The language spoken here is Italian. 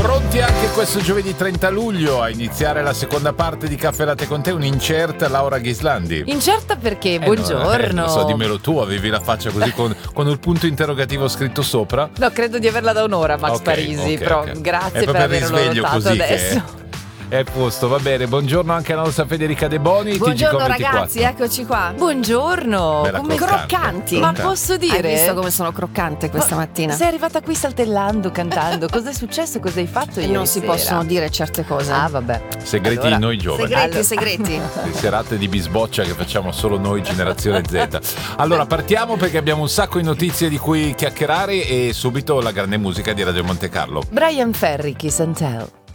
Pronti anche questo giovedì 30 luglio a iniziare la seconda parte di Caffè Latte con te, un'incerta Laura Ghislandi. Incerta perché? Buongiorno. Non so, dimmelo tu, avevi la faccia così con il punto interrogativo scritto sopra. No, credo di averla da un'ora, Max Parisi, però grazie per averlo notato adesso. È a posto, va bene. Buongiorno anche alla nostra Federica De Boni. Buongiorno ragazzi, eccoci qua. Buongiorno. Bella come croccanti. Ma posso dire? Hai visto come sono croccante questa mattina? Sei arrivata qui saltellando, cantando. Cosa è successo? Cosa hai fatto ieri Non si sera? possono dire certe cose. Ah, vabbè. Segreti di noi giovani. Segreti. Le serate di bisboccia che facciamo solo noi, generazione Z. Allora, partiamo perché abbiamo un sacco di notizie di cui chiacchierare e subito la grande musica di Radio Monte Carlo. Brian Ferry, Kiss and Tell.